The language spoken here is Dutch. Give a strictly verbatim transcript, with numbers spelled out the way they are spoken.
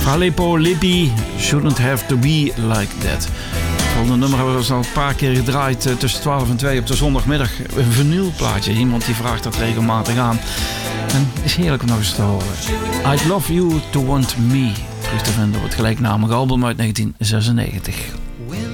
Aleppo Lippi, Shouldn't Have To Be Like That. Het volgende nummer hebben we al een paar keer gedraaid uh, tussen twaalf en twee op de zondagmiddag. Een vinylplaatje, iemand die vraagt dat regelmatig aan. En het is heerlijk om nog eens te horen. I'd Love You To Want Me, terug te vinden op het gelijknamige album uit negentien zesennegentig.